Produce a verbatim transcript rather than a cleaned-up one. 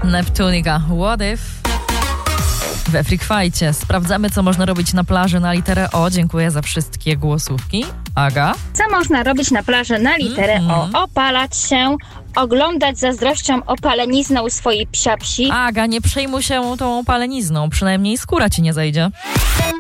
Neptunika, What If? We Freak Fajcie sprawdzamy, co można robić na plaży na literę O. Dziękuję za wszystkie głosówki. Aga? Co można robić na plaży na literę Mm-hmm. O? Opalać się, oglądać zazdrością opalenizną u swojej psiapsi. Aga, nie przejmuj się tą opalenizną, przynajmniej skóra ci nie zejdzie.